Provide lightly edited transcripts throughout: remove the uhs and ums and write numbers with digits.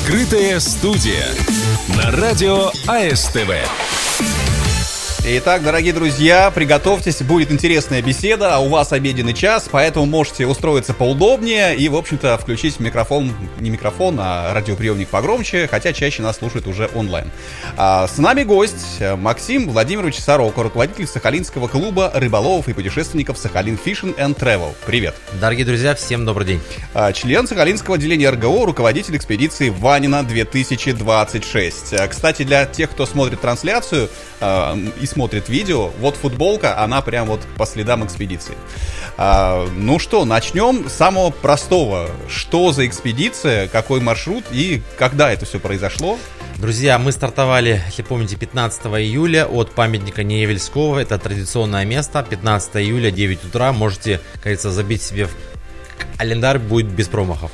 Открытая студия на радио АСТВ. Итак, дорогие друзья, приготовьтесь, будет интересная беседа, а у вас обеденный час, поэтому можете устроиться поудобнее и, в общем-то, включить микрофон, не микрофон, а радиоприемник погромче, хотя чаще нас слушают уже онлайн. С нами гость Максим Владимирович Сорока, руководитель Сахалинского клуба рыболовов и путешественников Сахалин Fishing and Travel. Привет. Дорогие друзья, всем добрый день. Член Сахалинского отделения РГО, руководитель экспедиции Ванина 2026. Кстати, для тех, кто смотрит трансляцию и смотрит видео, вот футболка, она прям вот по следам экспедиции. Ну что, начнем с самого простого. Что за экспедиция, какой маршрут и когда это все произошло? Друзья, мы стартовали, если помните, 15 июля от памятника Неевельского. Это традиционное место. 15 июля, 9 утра. Можете, как говорится, забить себе в календарь, будет без промахов.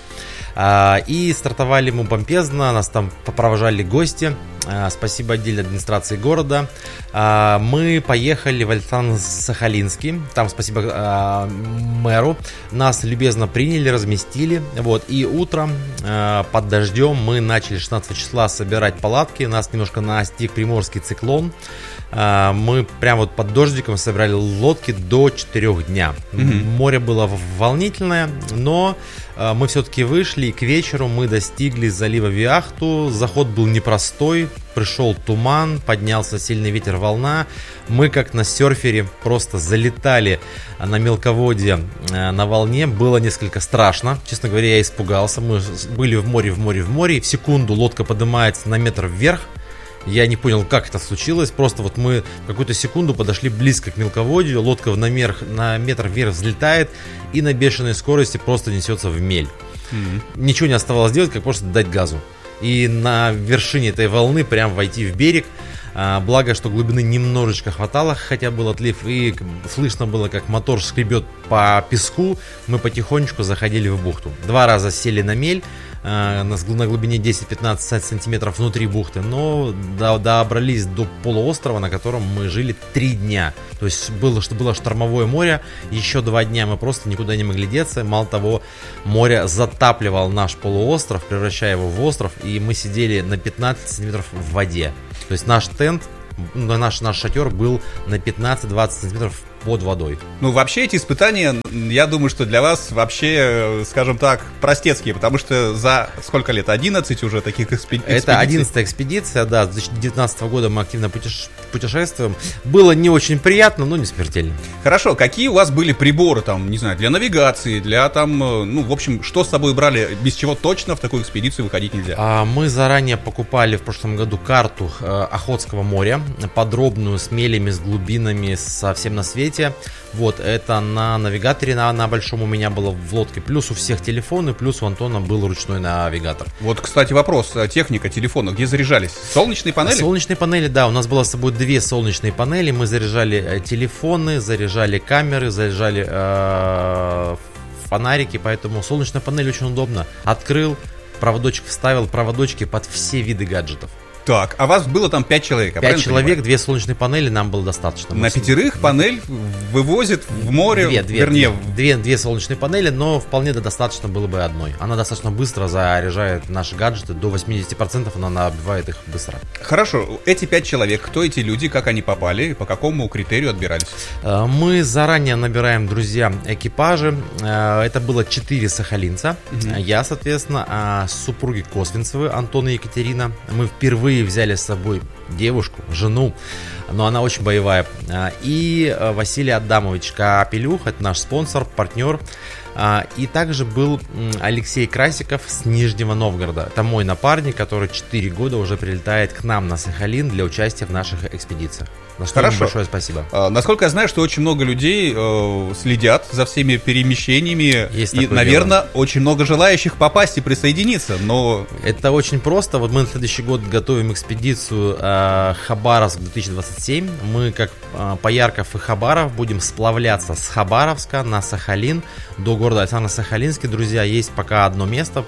И стартовали мы помпезно, нас там провожали гости. Спасибо отдельной администрации города. Мы поехали в Альтан-Сахалинский. Там спасибо мэру. Нас любезно приняли, разместили. Вот. И утром под дождем мы начали 16 числа собирать палатки. Нас немножко настиг приморский циклон. Мы прям вот под дождиком собирали лодки до 4 дня. Море было волнительное, но мы все-таки вышли, и к вечеру мы достигли залива Виахту. Заход был непростой, пришел туман, поднялся сильный ветер, волна. Мы как на серфере просто залетали на мелководье на волне. Было несколько страшно, честно говоря, я испугался. Мы были в море, и в секунду лодка поднимается на метр вверх. Я не понял, как это случилось. Просто вот мы в какую-то секунду подошли близко к мелководью. Лодка на метр вверх взлетает и на бешеной скорости просто несется в мель. Ничего не оставалось делать, как просто дать газу. И на вершине этой волны прям войти в берег. Благо, что глубины немножечко хватало, хотя был отлив, и слышно было, как мотор скребет по песку. Мы потихонечку заходили в бухту. 2 раза сели на мель на глубине 10-15 сантиметров внутри бухты, но добрались до полуострова, на котором мы жили 3 дня. То есть было штормовое море, еще 2 дня мы просто никуда не могли деться. Мало того, море затапливало наш полуостров, превращая его в остров, и мы сидели на 15 сантиметров в воде. То есть наш тент, наш шатер был на 15-20 сантиметров под водой. Ну, вообще эти испытания, я думаю, что для вас вообще, скажем так, простецкие, потому что за сколько лет? 11 уже таких экспедиций? Это 11-я экспедиция, да, с 2019 года мы активно путешествуем. Было не очень приятно, но не смертельно. Хорошо, какие у вас были приборы, там, не знаю, для навигации, для там, ну, в общем, что с собой брали, без чего точно в такую экспедицию выходить нельзя? Мы заранее покупали в прошлом году карту Охотского моря, подробную, с мелями, с глубинами, со всем на свете. Вот, это на навигаторе на большом у меня было в лодке. Плюс у всех телефоны, плюс у Антона был ручной навигатор. Вот, кстати, вопрос. Техника телефона, где заряжались? Солнечные панели? Солнечные панели, да. У нас было с собой 2 солнечные панели. Мы заряжали телефоны, заряжали камеры, заряжали фонарики. Поэтому солнечная панель очень удобно. Открыл, проводочек вставил, проводочки под все виды гаджетов. Так, а вас было там 5 человек, 5 человек, 2 солнечные панели нам было достаточно. На 5 панель вывозит в море, вернее... 2 солнечные панели, но вполне достаточно было бы одной. Она достаточно быстро заряжает наши гаджеты, до 80% она набивает их быстро. Хорошо, эти 5 человек, кто эти люди, как они попали, по какому критерию отбирались? Мы заранее набираем, друзья, экипажи. Это было 4 сахалинца. Я, соответственно, супруги Косвинцевы, Антон и Екатерина. Мы впервые взяли с собой девушку, жену, но она очень боевая. И Василий Адамович Капелюх, это наш спонсор, партнер. И также был Алексей Красиков с Нижнего Новгорода. Это мой напарник, который 4 года уже прилетает к нам на Сахалин для участия в наших экспедициях. За что ему большое спасибо. Насколько я знаю, что очень много людей следят за всеми перемещениями. Есть и, наверное, очень много желающих попасть и присоединиться. Но это очень просто. Вот мы на следующий год готовим экспедицию Хабаровск 2027. Мы, как Поярков и Хабаров, будем сплавляться с Хабаровска на Сахалин до города Альтано-Сахалинский. Друзья, есть пока одно место.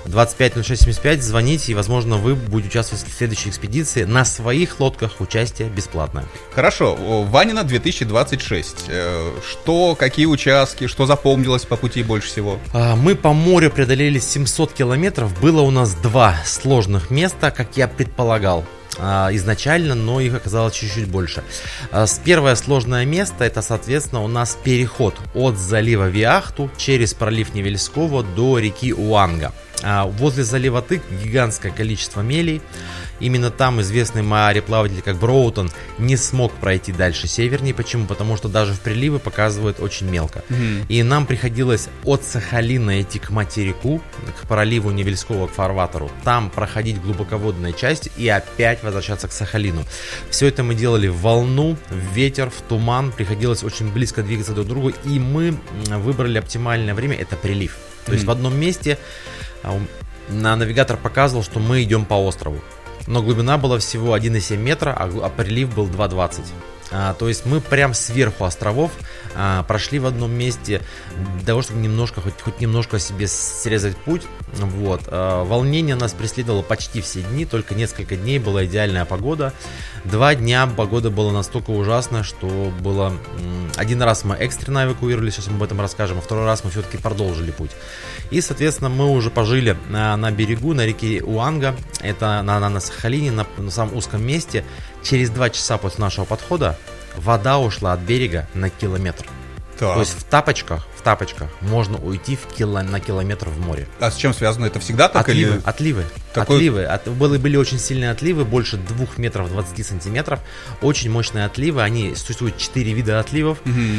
250675, звоните, и, возможно, вы будете участвовать в следующей экспедиции. На своих лодках участие бесплатное. Хорошо, Ванина 2026. Какие участки, что запомнилось по пути больше всего? Мы по морю преодолели 700 километров. Было у нас 2 сложных места, как я предполагал изначально, но их оказалось чуть-чуть больше. Первое сложное место — это, соответственно, у нас переход от залива Виахту через пролив Невельского до реки Уанга. Возле залива Тык гигантское количество мелей. Именно там известный мореплаватель, как Броутон, не смог пройти дальше севернее. Почему? Потому что даже в приливы показывают очень мелко. И нам приходилось от Сахалина идти к материку, к проливу Невельского, к фарватеру. Там проходить глубоководные части и опять возвращаться к Сахалину. Все это мы делали в волну, в ветер, в туман. Приходилось очень близко двигаться друг к другу. И мы выбрали оптимальное время — это прилив. То есть в одном месте навигатор показывал, что мы идем по острову. Но глубина была всего 1,7 метра, а прилив был 2,20. То есть мы прям сверху островов прошли в одном месте для того, чтобы хоть немножко себе срезать путь. Вот. Волнение нас преследовало почти все дни, только несколько дней была идеальная погода. 2 дня погода была настолько ужасная, что было... Один раз мы экстренно эвакуировали, сейчас мы об этом расскажем, а второй раз мы все-таки продолжили путь. И, соответственно, мы уже пожили на берегу, на реке Уанга, это на Сахалине, на самом узком месте. Через 2 часа после нашего подхода вода ушла от берега на километр. Так. То есть в тапочках можно уйти на километр в море. А с чем связано? Это всегда так? Отливы. Были очень сильные отливы, больше 2 метров 20 сантиметров. Очень мощные отливы. Существует 4 вида отливов.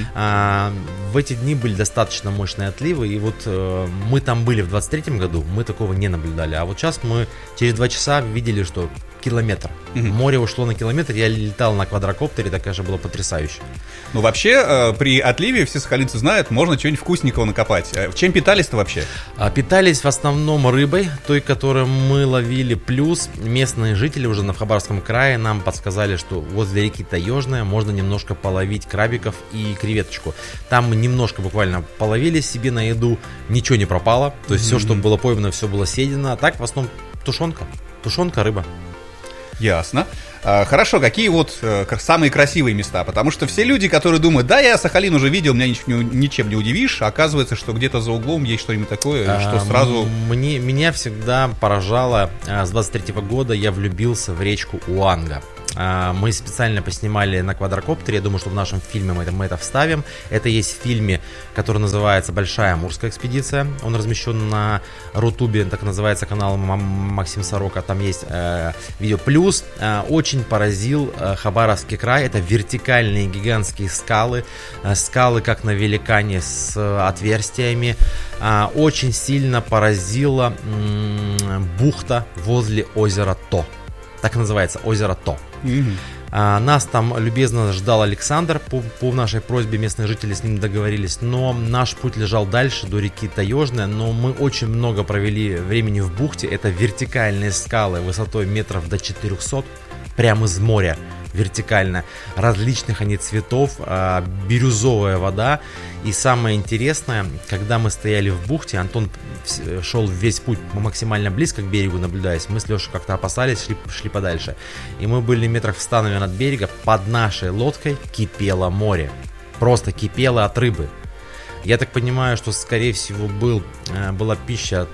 В эти дни были достаточно мощные отливы. И вот мы там были в 23-м году, мы такого не наблюдали. А вот сейчас мы через 2 часа видели, что километр. Море ушло на километр. Я летал на квадрокоптере, так, конечно, было потрясающе. Ну, вообще, при отливе, все сахалинцы знают, можно чего-нибудь вкусненького накопать. Чем питались-то вообще? Питались в основном рыбой, той, которую мы ловили. Плюс местные жители уже на Хабаровском крае нам подсказали, что возле реки Таежная можно немножко половить крабиков и креветочку. Там мы немножко буквально половили себе на еду, ничего не пропало. То есть все, что было поймано, все было съедено. А так в основном тушенка, рыба. Ясно. Хорошо, какие самые красивые места? Потому что все люди, которые думают, да, я Сахалин уже видел, меня ничем не удивишь, а оказывается, что где-то за углом есть что-нибудь такое, что сразу... Меня всегда поражало, с 23-го года я влюбился в речку Уанга. Мы специально поснимали на квадрокоптере. Я думаю, что в нашем фильме мы это вставим. Это есть в фильме, который называется «Большая Амурская экспедиция». Он размещен на Рутубе, так называется канал Максим Сорока. Там есть видео. Плюс очень поразил Хабаровский край. Это вертикальные гигантские скалы. Скалы, как на Великане, с отверстиями. Очень сильно поразила бухта возле озера То. Так и называется, озеро То. Нас там любезно ждал Александр. По нашей просьбе местные жители с ним договорились. Но наш путь лежал дальше, до реки Таежная. Но мы очень много провели времени в бухте. Это вертикальные скалы высотой метров до 400. Прямо из моря. Вертикально. Различных они цветов. Бирюзовая вода. И самое интересное, когда мы стояли в бухте, Антон шел весь путь максимально близко к берегу, наблюдаясь. Мы с Лешей как-то опасались, шли подальше. И мы были метрах в 100, наверное, от берега. Под нашей лодкой кипело море. Просто кипело от рыбы. Я так понимаю, что, скорее всего, была пища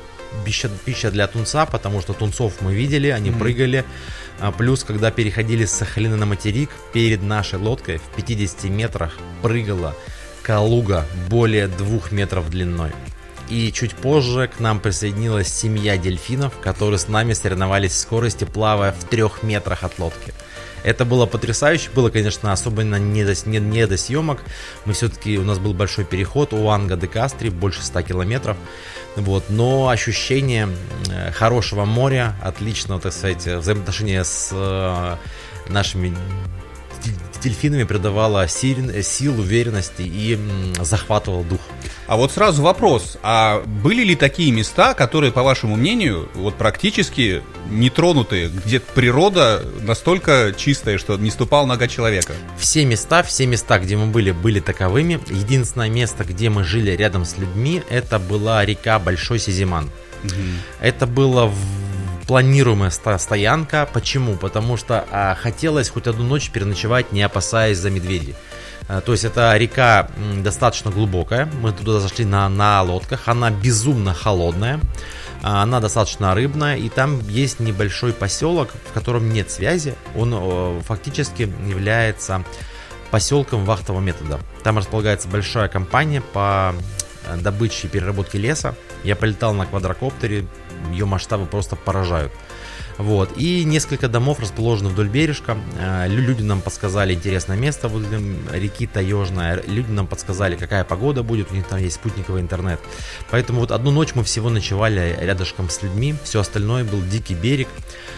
для тунца, потому что тунцов мы видели, они прыгали. Плюс, когда переходили с Сахалина на материк, перед нашей лодкой в 50 метрах прыгала калуга более 2 метров длиной. И чуть позже к нам присоединилась семья дельфинов, которые с нами соревновались в скорости, плавая в 3 метрах от лодки. Это было потрясающе, было, конечно, особенно не до съемок. У нас был большой переход, Уанга де Кастри, больше 100 километров. Но ощущение хорошего моря, отличного, так сказать, взаимоотношения с нашими дельфинами придавало сил, уверенности и захватывало дух. А вот сразу вопрос, а были ли такие места, которые, по вашему мнению, практически нетронутые, где природа настолько чистая, что не ступала нога человека? Все места, где мы были таковыми. Единственное место, где мы жили рядом с людьми, это была река Большой Сизиман. Это была планируемая стоянка. Почему? Потому что хотелось хоть одну ночь переночевать, не опасаясь за медведей. То есть это река достаточно глубокая. Мы туда зашли на лодках. Она безумно холодная. Она достаточно рыбная. И там есть небольшой поселок, в котором нет связи. Он фактически является поселком вахтового метода. Там располагается большая компания по добыче и переработке леса. Я полетал на квадрокоптере. Ее масштабы просто поражают. Вот. И несколько домов расположены вдоль бережка. Люди нам подсказали интересное место возле реки Таежная. Люди нам подсказали, какая погода будет. У них там есть спутниковый интернет. Поэтому вот одну ночь мы всего ночевали рядышком с людьми. Все остальное был дикий берег.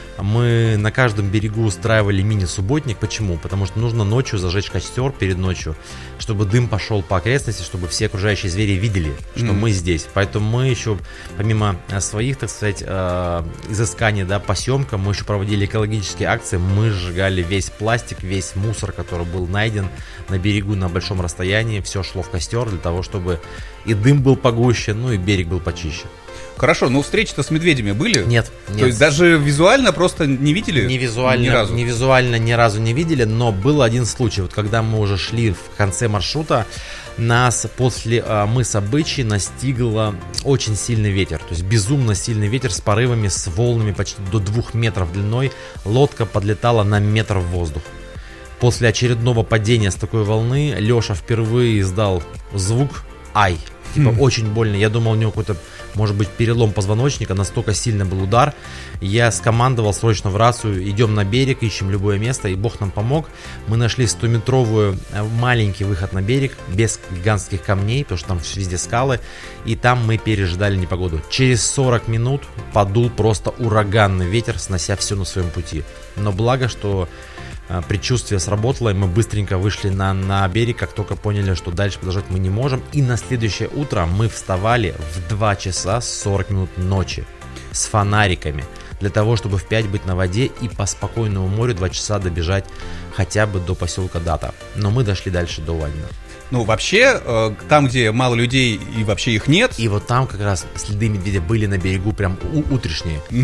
Мы на каждом берегу устраивали мини-субботник. Почему? Потому что нужно ночью зажечь костер перед ночью, чтобы дым пошел по окрестности, чтобы все окружающие звери видели, что мы здесь. Поэтому мы еще, помимо своих, так сказать, изысканий, да, по съемкам, мы еще проводили экологические акции. Мы сжигали весь пластик, весь мусор, который был найден на берегу на большом расстоянии. Все шло в костер для того, чтобы и дым был погуще, ну и берег был почище. Хорошо, но встречи-то с медведями были? Нет. То есть даже визуально просто не видели? Не визуально ни разу не видели, но был один случай. Вот когда мы уже шли в конце маршрута, нас после мыса Бычий настигла очень сильный ветер. То есть безумно сильный ветер с порывами, с волнами почти до 2 метров длиной. Лодка подлетала на метр в воздух. После очередного падения с такой волны Леша впервые издал звук «Ай». Типа очень больно. Я думал, у него какой-то, может быть, перелом позвоночника. Настолько сильный был удар. Я скомандовал срочно в рацию: идем на берег, ищем любое место. И Бог нам помог. Мы нашли 100-метровый маленький выход на берег, без гигантских камней, потому что там везде скалы. И там мы переждали непогоду. Через 40 минут подул просто ураганный ветер, снося все на своем пути. Но благо, что предчувствие сработало, и мы быстренько вышли на берег, как только поняли, что дальше продолжать мы не можем. И на следующее утро мы вставали в 2 часа 40 минут ночи с фонариками, для того, чтобы в 5 быть на воде и по спокойному морю 2 часа добежать хотя бы до поселка Дата. Но мы дошли дальше до Ванина. Ну, вообще, там, где мало людей и вообще их нет. И вот там как раз следы медведя были на берегу прям утрешние. И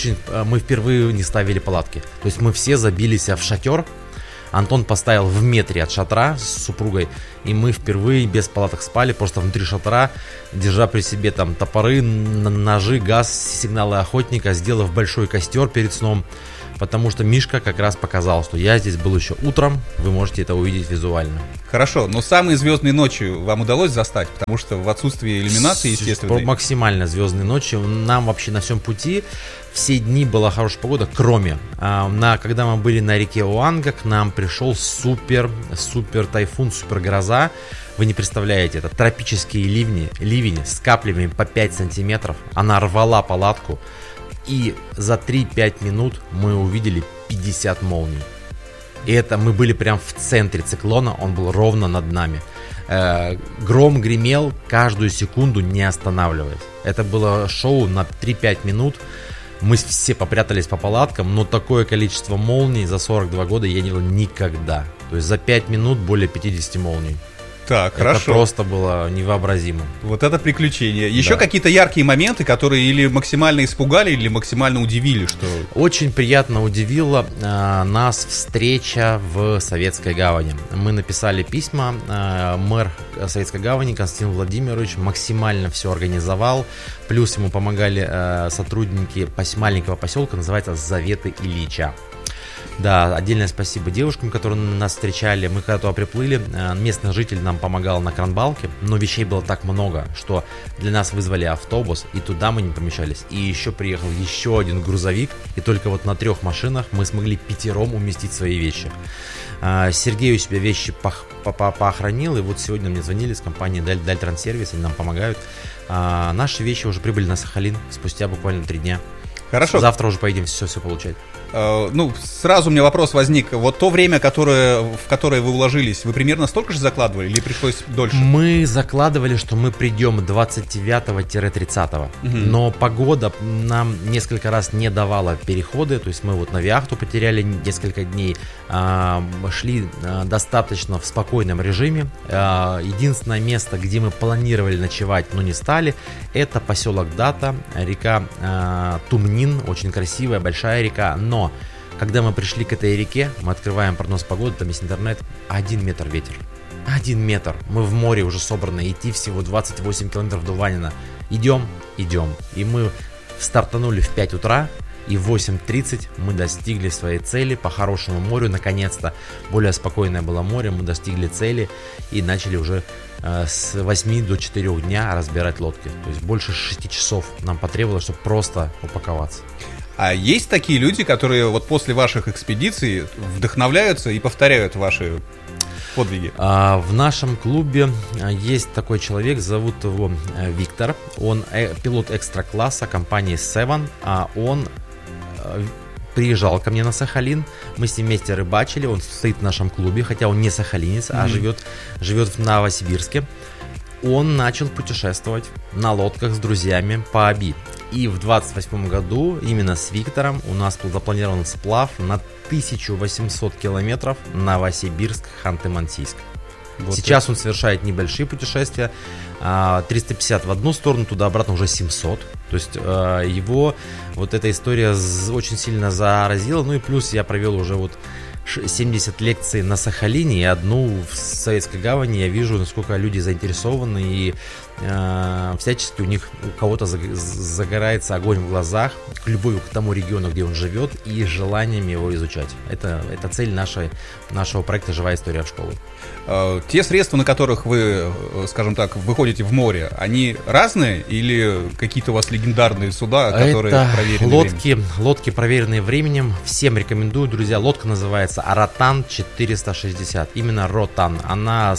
мы впервые не ставили палатки. То есть мы все забились в шатер. Антон поставил в метре от шатра с супругой. И мы впервые без палаток спали, просто внутри шатра, держа при себе там топоры, ножи, газ, сигналы охотника, сделав большой костер перед сном. Потому что Мишка как раз показал, что я здесь был еще утром, вы можете это увидеть визуально. Хорошо, но самые звездные ночи вам удалось застать, потому что в отсутствии иллюминации, естественно. Максимально звездные ночи. Нам вообще на всем пути все дни была хорошая погода, кроме, когда мы были на реке Уанга, к нам пришел супер тайфун, супер гроза. Вы не представляете, это тропические ливни с каплями по 5 сантиметров. Она рвала палатку. И за 3-5 минут мы увидели 50 молний. И это мы были прям в центре циклона, он был ровно над нами. Гром гремел каждую секунду, не останавливаясь. Это было шоу на 3-5 минут. Мы все попрятались по палаткам, но такое количество молний за 42 года я не видел никогда. То есть за 5 минут более 50 молний. Так, это хорошо. Просто было невообразимо. Вот это приключение. Еще да. Какие-то яркие моменты, которые или максимально испугали, или максимально удивили, что... Очень приятно удивила нас встреча в Советской Гавани. Мы написали письма, мэр Советской Гавани Константин Владимирович максимально все организовал. Плюс ему помогали сотрудники маленького поселка, называется Заветы Ильича. Да, отдельное спасибо девушкам, которые нас встречали. Мы когда туда приплыли, местный житель нам помогал на кранбалке, но вещей было так много, что для нас вызвали автобус, и туда мы не помещались. И еще приехал еще один грузовик, и только вот на 3 машинах мы смогли 5 уместить свои вещи. Сергей у себя вещи поохранил, и вот сегодня мне звонили с компании Дальтранссервис, они нам помогают. Наши вещи уже прибыли на Сахалин спустя буквально 3 дня. Хорошо. Завтра уже поедем все получать. Ну, сразу у меня вопрос возник. Вот то время, в которое вы уложились, вы примерно столько же закладывали или пришлось дольше? Мы закладывали, что мы придем 29-30. Но погода нам несколько раз не давала переходы. То есть мы вот на Вяхту потеряли несколько дней. Шли достаточно в спокойном режиме. Единственное место, где мы планировали ночевать, но не стали, это поселок Дата, река Тумнин. Очень красивая, большая река. Но когда мы пришли к этой реке, мы открываем прогноз погоды, там есть интернет, 1 метр ветер. 1 метр. Мы в море уже собраны, идти всего 28 километров до Ванина. Идем. И мы стартанули в 5 утра, и в 8:30 мы достигли своей цели по хорошему морю, наконец-то. Более спокойное было море, мы достигли цели и начали уже с 8 до 4 дня разбирать лодки. То есть больше 6 часов нам потребовалось, чтобы просто упаковаться. А есть такие люди, которые вот после ваших экспедиций вдохновляются и повторяют ваши подвиги? В нашем клубе есть такой человек, зовут его Виктор. Он пилот экстра-класса компании Seven. Он приезжал ко мне на Сахалин. Мы с ним вместе рыбачили. Он стоит в нашем клубе, хотя он не сахалинец, а живет в Новосибирске. Он начал путешествовать на лодках с друзьями по Оби. И в 28 году именно с Виктором у нас был запланирован сплав на 1800 километров Новосибирск-Ханты-Мансийск. Вот сейчас это. Он совершает небольшие путешествия, 350 в одну сторону, туда-обратно уже 700. То есть его вот эта история очень сильно заразила. Ну и плюс я провел уже вот 70 лекций на Сахалине и одну в Советской Гавани. Я вижу, насколько люди заинтересованы, и всячески у кого-то загорается огонь в глазах к любовью к тому региону, где он живет, и желанием его изучать. Это цель нашего проекта «Живая история в школу». Те средства, на которых вы, скажем так, выходите в море, они разные или какие-то у вас легендарные суда, которые проверены временем? Лодки, проверенные временем. Всем рекомендую, друзья. Лодка называется Ротан 460. Именно Ротан. Она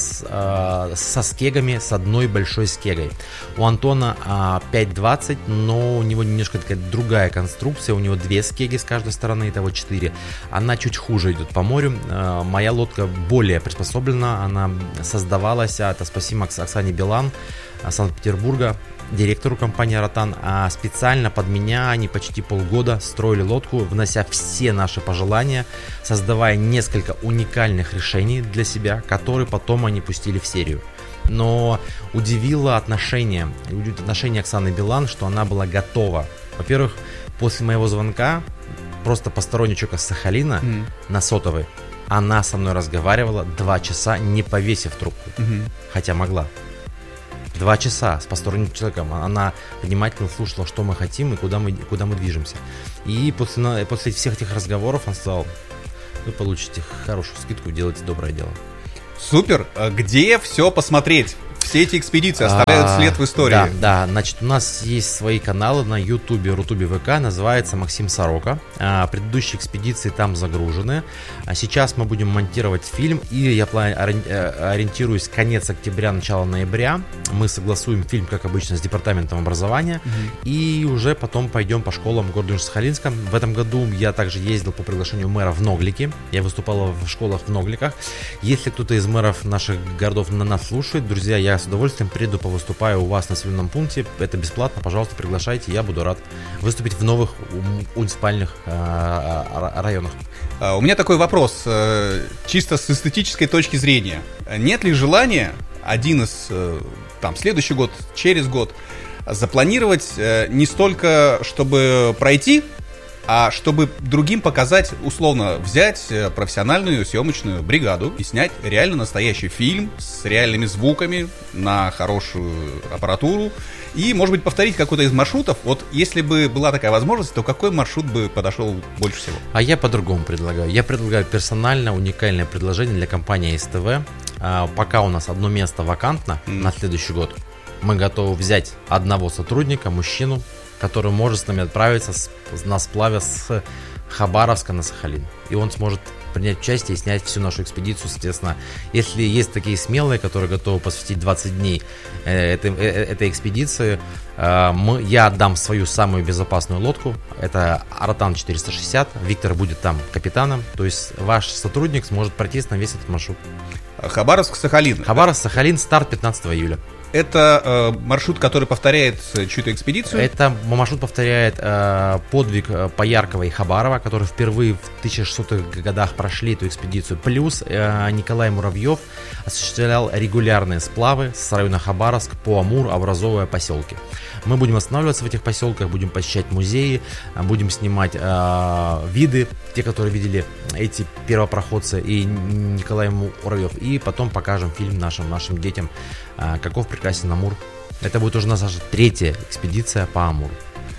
со скегами, с одной большой скегой. У Антона 5.20, но у него немножко такая другая конструкция. У него 2 скеги с каждой стороны, итого 4. Она чуть хуже идет по морю. Моя лодка более приспособлена. Она создавалась, это спасибо Оксане Билан, Санкт-Петербурга, директору компании Ротан. Специально под меня они почти полгода строили лодку, внося все наши пожелания, создавая несколько уникальных решений для себя, которые потом они пустили в серию. Но удивило отношение Оксаны Билан, что она была готова. Во-первых, после моего звонка, просто посторонний человек с Сахалина на сотовый, она со мной разговаривала 2 часа, не повесив трубку. Хотя могла. 2 часа с посторонним человеком. Она внимательно слушала, что мы хотим и куда мы движемся. И после всех этих разговоров он сказал: вы получите хорошую скидку, делайте доброе дело. Супер! Где все посмотреть? Все эти экспедиции оставляют след в истории. Да, значит, у нас есть свои каналы на Ютубе, Рутубе ВК, называется Максим Сорока. Предыдущие экспедиции там загружены. Сейчас мы будем монтировать фильм, и я ориентируюсь конец октября, начало ноября. Мы согласуем фильм, как обычно, с департаментом образования, и уже потом пойдем по школам города Южно-Сахалинска. В этом году я также ездил по приглашению мэра в Ноглики. Я выступал в школах в Ногликах. Если кто-то из мэров наших городов на нас слушает, друзья, я с удовольствием приду, повыступаю у вас на населенном пункте. Это бесплатно, пожалуйста, приглашайте. Я буду рад выступить в новых муниципальных районах. У меня такой вопрос, чисто с эстетической точки зрения. Нет ли желания следующий год, через год запланировать не столько, чтобы пройти, а чтобы другим показать, условно, взять профессиональную съемочную бригаду и снять реально настоящий фильм с реальными звуками на хорошую аппаратуру и, может быть, повторить какой-то из маршрутов. Вот если бы была такая возможность, то какой маршрут бы подошел больше всего? А я по-другому предлагаю. Я предлагаю персонально уникальное предложение для компании СТВ. Пока у нас одно место вакантно на следующий год, мы готовы взять одного сотрудника, мужчину, который может с нами отправиться на сплаве с Хабаровска на Сахалин. И он сможет принять участие и снять всю нашу экспедицию. Соответственно, если есть такие смелые, которые готовы посвятить 20 дней этой экспедиции, я отдам свою самую безопасную лодку. Это Аратан 460. Виктор будет там капитаном. То есть ваш сотрудник сможет пройти на весь этот маршрут. Хабаровск-Сахалин. Хабаровск-Сахалин, старт 15 июля. Это маршрут, который повторяет чью-то экспедицию? Это маршрут повторяет подвиг Пояркова и Хабарова, которые впервые в 1600-х годах прошли эту экспедицию. Плюс Николай Муравьев осуществлял регулярные сплавы с района Хабаровск по Амуру, образовывая поселки. Мы будем останавливаться в этих поселках, будем посещать музеи, будем снимать виды, те, которые видели эти первопроходцы и Николай Муравьев. И потом покажем фильм нашим детям «Каков прекрасен Амур». Это будет уже наша третья экспедиция по Амуру.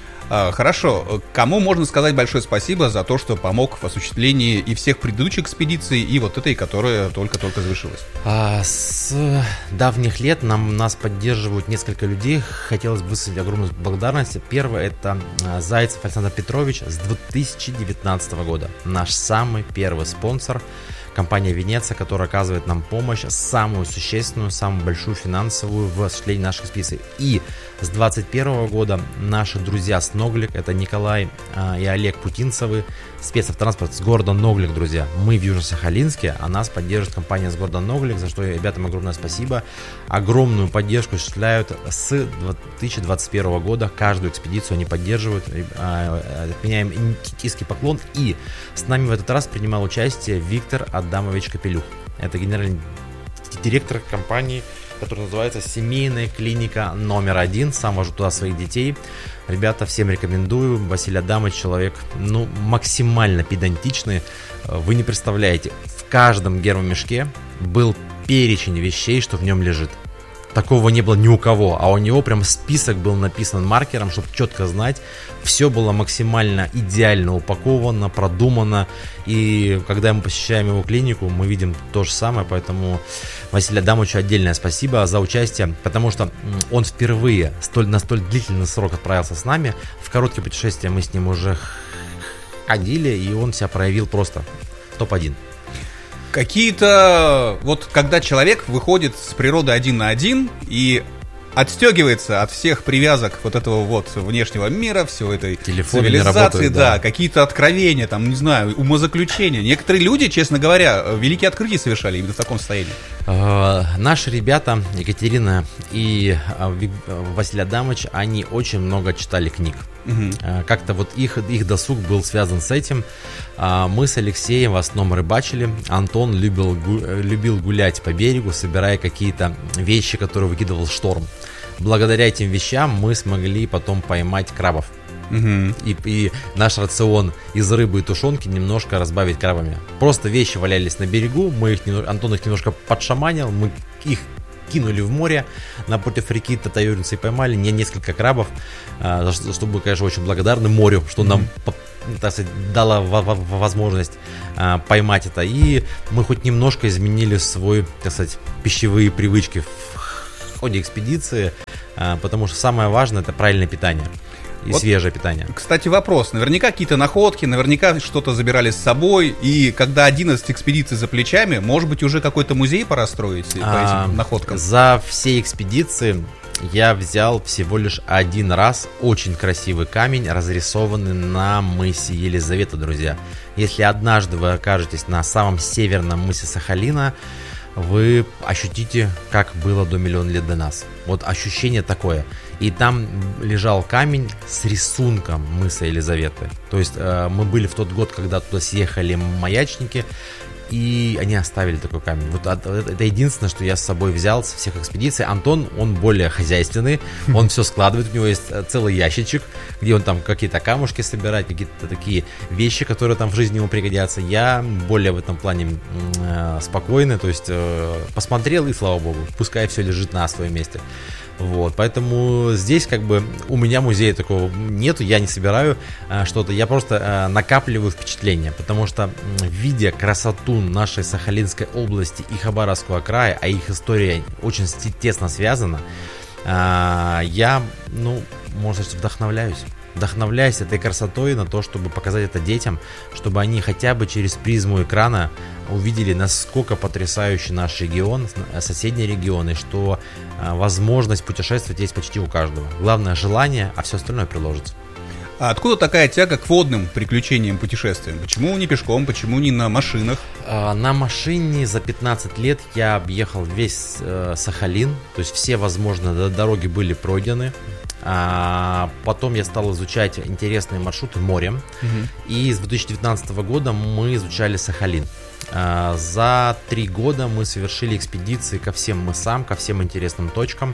Хорошо. Кому можно сказать большое спасибо за то, что помог в осуществлении и всех предыдущих экспедиций, и вот этой, которая только-только завершилась? С давних лет нас поддерживают несколько людей. Хотелось бы высказать огромную благодарность. Первое — это Зайцев Александр Петрович с 2019 года. Наш самый первый спонсор. Компания Венеция, которая оказывает нам помощь, самую существенную, самую большую финансовую в осуществлении наших экспедиций. И с 2021 года наши друзья с Ноглик, это Николай и Олег Путинцевы, спецавтотранспорт с города Ноглик, друзья. Мы в Южно-Сахалинске, а нас поддерживает компания с города Ноглик, за что ребятам огромное спасибо. Огромную поддержку осуществляют с 2021 года. Каждую экспедицию они поддерживают. Отменяем низкий поклон. И с нами в этот раз принимал участие Виктор Адамович Капелюх. Это генеральный директор компании, которая называется «Семейная клиника номер 1». Сам вожу туда своих детей. Ребята, всем рекомендую. Василий Адамович человек, максимально педантичный. Вы не представляете, в каждом гермомешке был перечень вещей, что в нем лежит. Такого не было ни у кого, а у него прям список был написан маркером, чтобы четко знать. Все было максимально идеально упаковано, продумано. И когда мы посещаем его клинику, мы видим то же самое. Поэтому Василию Адамовичу отдельное спасибо за участие, потому что он впервые на столь длительный срок отправился с нами. В короткие путешествия мы с ним уже ходили, и он себя проявил просто топ-1. Какие-то, когда человек выходит с природы один на один и отстегивается от всех привязок этого внешнего мира, всей этой телефоны цивилизации, да, какие-то откровения, умозаклучения. Некоторые люди, честно говоря, великие открытия совершали именно в таком состоянии. Наши ребята, Екатерина и Василий Адамович, они очень много читали книг. Как-то их досуг был связан с этим. Мы с Алексеем в основном рыбачили. Антон любил гулять по берегу, собирая какие-то вещи, которые выкидывал шторм. Благодаря этим вещам мы смогли потом поймать крабов. И наш рацион из рыбы и тушенки немножко разбавить крабами. Просто вещи валялись на берегу, Антон их немножко подшаманил, мы их кинули в море напротив реки Татаюринцы и поймали несколько крабов, за что мы, конечно, очень благодарны морю, что нам, так сказать, дало возможность поймать это. И мы хоть немножко изменили свои, так сказать, пищевые привычки в ходе экспедиции, потому что самое важное — это правильное питание. И свежее питание. Кстати, вопрос. Наверняка какие-то находки, наверняка что-то забирали с собой. И когда 11 экспедиций за плечами, может быть, уже какой-то музей пора строить по этим находкам? За все экспедиции я взял всего лишь один раз очень красивый камень, разрисованный на мысе Елизавета, друзья. Если однажды вы окажетесь на самом северном мысе Сахалина, вы ощутите, как было до миллиона лет до нас. Ощущение такое. И там лежал камень с рисунком мыса Елизаветы. То есть мы были в тот год, когда туда съехали маячники, и они оставили такой камень. Это единственное, что я с собой взял со всех экспедиций. Антон, он более хозяйственный, он все складывает, у него есть целый ящичек, где он там какие-то камушки собирает, какие-то такие вещи, которые там в жизни ему пригодятся. Я более в этом плане спокойный, то есть посмотрел, и слава богу, пускай все лежит на своем месте. Поэтому здесь у меня музея такого нету, я не собираю что-то, я просто накапливаю впечатления, потому что, видя красоту нашей Сахалинской области и Хабаровского края, а их история очень тесно связана, я, можно сказать, вдохновляюсь. вдохновляясь этой красотой на то, чтобы показать это детям, чтобы они хотя бы через призму экрана увидели, насколько потрясающий наш регион, соседние регионы, что возможность путешествовать есть почти у каждого. Главное желание, а все остальное приложится. А откуда такая тяга к водным приключениям, путешествиям? Почему не пешком, почему не на машинах? На машине за 15 лет я объехал весь Сахалин, то есть все возможные дороги были пройдены. Потом я стал изучать интересные маршруты морем, и с 2019 года мы изучали Сахалин. За 3 года мы совершили экспедиции ко всем мысам, ко всем интересным точкам.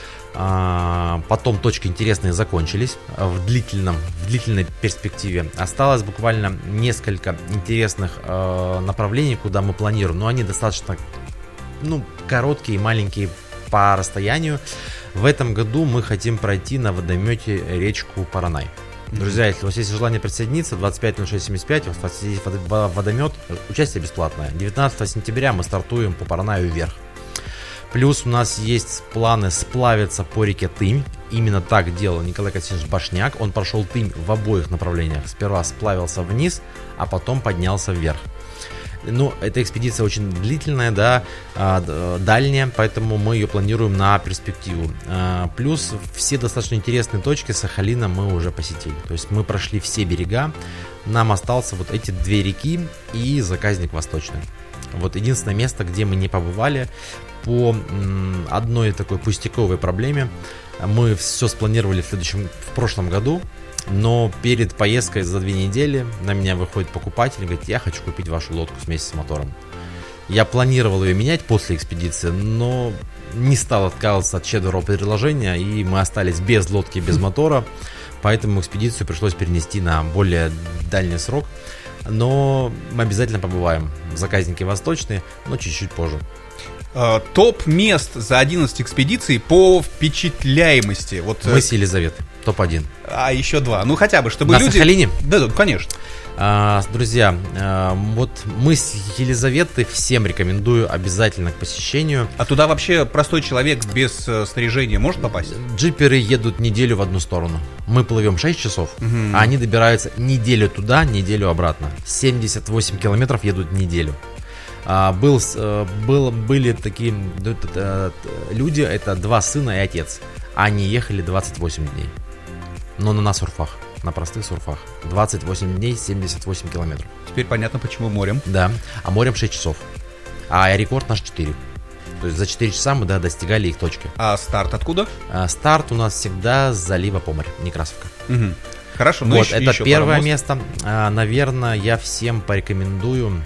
Потом точки интересные закончились в длительной перспективе. Осталось буквально несколько интересных направлений, куда мы планируем, но они достаточно короткие и маленькие по расстоянию. В этом году мы хотим пройти на водомете речку Паранай. Друзья, если у вас есть желание присоединиться, 25.06.75, у вас есть водомет, участие бесплатное. 19 сентября мы стартуем по Паранаю вверх. Плюс у нас есть планы сплавиться по реке Тымь. Именно так делал Николай Константинович Башняк. Он прошел Тымь в обоих направлениях. Сперва сплавился вниз, а потом поднялся вверх. Эта экспедиция очень длительная, дальняя, поэтому мы ее планируем на перспективу. Плюс все достаточно интересные точки Сахалина мы уже посетили. То есть мы прошли все берега. Нам осталось вот эти 2 реки и Заказник Восточный. Вот единственное место, где мы не побывали по одной такой пустяковой проблеме. Мы все спланировали в прошлом году, но перед поездкой за 2 недели на меня выходит покупатель и говорит: я хочу купить вашу лодку вместе с мотором. Я планировал ее менять после экспедиции, но не стал отказываться от щедрого предложения, и мы остались без лодки, без мотора, поэтому экспедицию пришлось перенести на более дальний срок. Но мы обязательно побываем в Заказнике Восточный, но чуть-чуть позже. Топ мест за 11 экспедиций по впечатляемости. Мы с Елизаветой, топ-1. А еще 2, хотя бы, чтобы на люди... Сахалине? Да, конечно. Друзья, вот мы с Елизаветой всем рекомендую обязательно к посещению. А туда вообще простой человек без снаряжения может попасть? Джиперы едут неделю в одну сторону. Мы плывем 6 часов, а они добираются неделю туда, неделю обратно. 78 километров едут неделю. Были такие люди, это 2 сына и отец. Они ехали 28 дней. Но на сурфах, на простых сурфах. 28 дней, 78 километров. Теперь понятно, почему морем. Да, а морем 6 часов. А рекорд наш 4. То есть за 4 часа мы достигали их точки. А старт откуда? Старт у нас всегда с залива Поморь, Некрасовка. Угу. Хорошо, вот, это первое место. Наверное, я всем порекомендую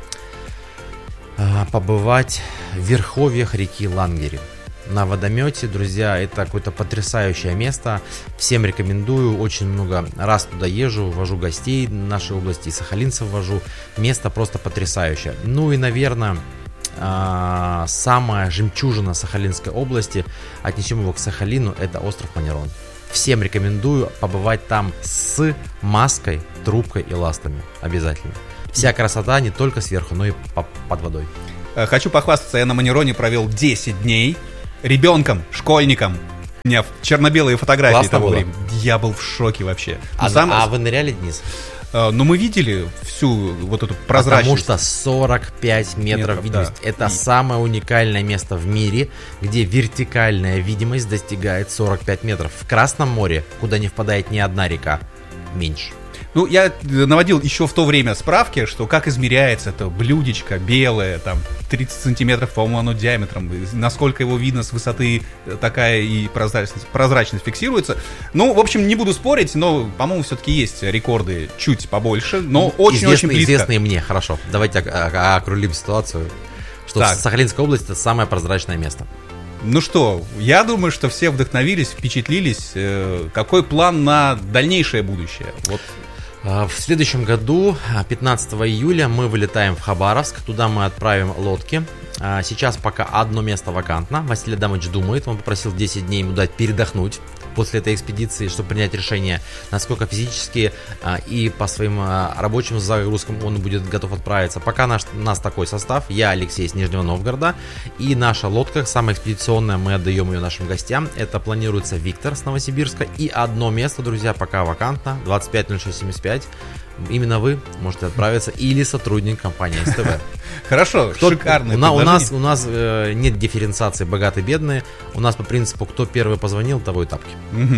побывать в верховьях реки Лангери. На водомете, друзья, это какое-то потрясающее место. Всем рекомендую, очень много раз туда езжу, вожу гостей нашей области, и сахалинцев вожу. Место просто потрясающее. И, наверное, самая жемчужина Сахалинской области, отнесем его к Сахалину, это остров Манерон. Всем рекомендую побывать там с маской, трубкой и ластами. Обязательно. Вся красота не только сверху, но и под водой. Хочу похвастаться, я на Манероне провел 10 дней. Ребенком, школьником. У меня черно-белые фотографии классно того было. времени. Я был в шоке вообще. А вы ныряли вниз? Но мы видели всю вот эту прозрачность. Потому что 45 метров видимость. Да. Это самое уникальное место в мире, где вертикальная видимость достигает 45 метров. В Красном море, куда не впадает ни одна река, меньше. Я наводил еще в то время справки, что как измеряется это блюдечко белое, там 30 сантиметров, по-моему, оно диаметром, насколько его видно с высоты, такая и прозрачность фиксируется. В общем, не буду спорить, но, по-моему, все-таки есть рекорды чуть побольше, но очень-очень близко. Известные мне, хорошо. Давайте окрулим ситуацию, что Сахалинская область — это самое прозрачное место. Я думаю, что все вдохновились, впечатлились. Какой план на дальнейшее будущее? В следующем году, 15 июля, мы вылетаем в Хабаровск. Туда мы отправим лодки. Сейчас пока одно место вакантно. Василий Адамович думает, он попросил 10 дней ему дать передохнуть после этой экспедиции, чтобы принять решение, насколько физически и по своим рабочим загрузкам он будет готов отправиться. Пока нас такой состав: я, Алексей из Нижнего Новгорода, и наша лодка, самая экспедиционная, мы отдаем ее нашим гостям. Это планируется Виктор с Новосибирска, и одно место, друзья, пока вакантно, 250675. Именно вы можете отправиться, или сотрудник компании СТВ. Хорошо, шикарное предложение. У нас нет дифференциации богатые-бедные. У нас по принципу, кто первый позвонил, того и тапки.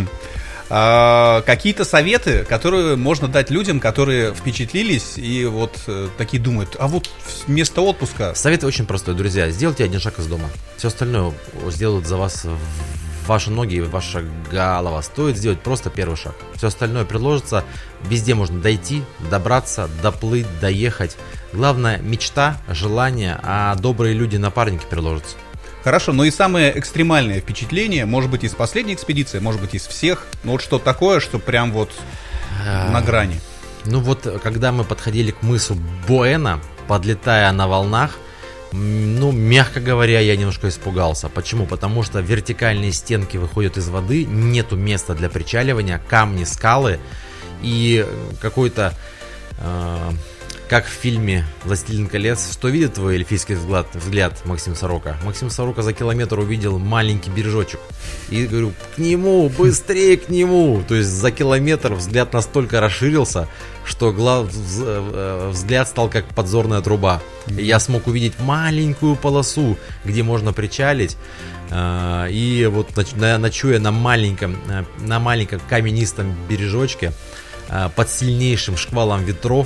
Какие-то советы, которые можно дать людям, которые впечатлились и вот такие думают, а вот вместо отпуска... Совет очень простой, друзья. Сделайте один шаг из дома. Все остальное сделают за вас ваши ноги и ваша голова. Стоит сделать просто первый шаг. Все остальное предложится. Везде можно дойти, добраться, доплыть, доехать. Главное — мечта, желание, а добрые люди, напарники приложатся. Хорошо, но и самое экстремальное впечатление, может быть, из последней экспедиции, может быть, из всех, но вот что такое, что прям вот на грани. Ну вот, когда мы подходили к мысу Буэна, подлетая на волнах, ну, мягко говоря, я немножко испугался. Почему? Потому что вертикальные стенки выходят из воды, нету места для причаливания, камни, скалы и какой-то... Как в фильме «Властелин колец», что видит твой эльфийский взгляд, Максим Сорока? Максим Сорока за километр увидел маленький бережочек. И говорю, к нему, быстрее к нему. То есть за километр взгляд настолько расширился, что взгляд стал как подзорная труба. И я смог увидеть маленькую полосу, где можно причалить. И вот ночуя на маленьком каменистом бережочке, под сильнейшим шквалом ветров,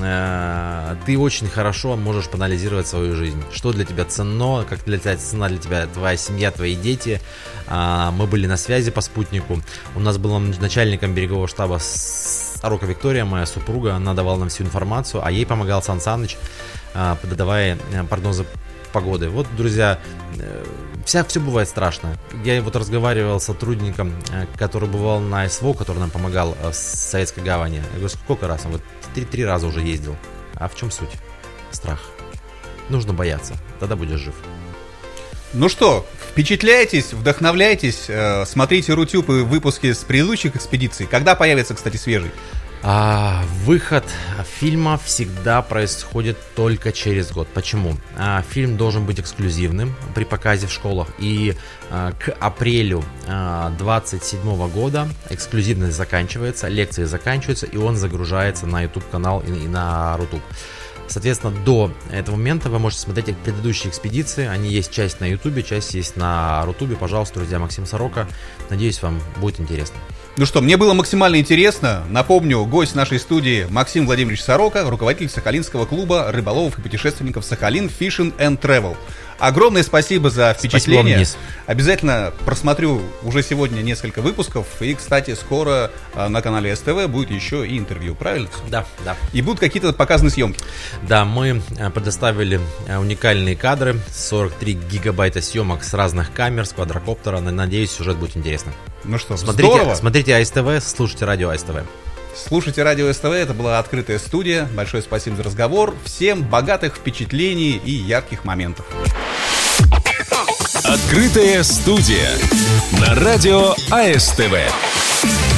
ты очень хорошо можешь проанализировать свою жизнь. Что для тебя ценно, как для тебя ценна для тебя твоя семья, твои дети. Мы были на связи по спутнику. У нас был начальником берегового штаба Сорока Виктория, моя супруга. Она давала нам всю информацию, а ей помогал Сан Саныч, подавая прогнозы погоды. Вот, друзья, все бывает страшно. Я вот разговаривал с сотрудником, который бывал на СВО, который нам помогал в Советской гавани. Я говорю, сколько раз? Он говорит, 3 раза уже ездил. А в чем суть? Страх. Нужно бояться, тогда будешь жив. Ну что, впечатляйтесь, вдохновляйтесь, смотрите Рутюб и выпуски с предыдущих экспедиций. Когда появится, кстати, свежий? Выход фильма всегда происходит только через год. Почему? Фильм должен быть эксклюзивным при показе в школах. И к апрелю 2027 года эксклюзивность заканчивается, лекции заканчиваются, и он загружается на YouTube-канал и на Рутуб. Соответственно, до этого момента вы можете смотреть предыдущие экспедиции. Они есть часть на YouTube, часть есть на Рутубе. Пожалуйста, друзья, Максим Сорока. Надеюсь, вам будет интересно. Ну что, мне было максимально интересно. Напомню, гость нашей студии Максим Владимирович Сорока, руководитель Сахалинского клуба рыболовов и путешественников Сахалин Fishing and Travel. Огромное спасибо за впечатление. Обязательно просмотрю уже сегодня несколько выпусков. И, кстати, скоро на канале СТВ будет еще и интервью, правильно? Да. И будут какие-то показаны съемки. Да, мы предоставили уникальные кадры, 43 гигабайта съемок с разных камер, с квадрокоптера. Надеюсь, сюжет будет интересным. Ну что, здорово. Смотрите АСТВ, слушайте радио АСТВ. Слушайте радио СТВ, это была открытая студия. Большое спасибо за разговор. Всем богатых впечатлений и ярких моментов. Открытая студия на радио АСТВ.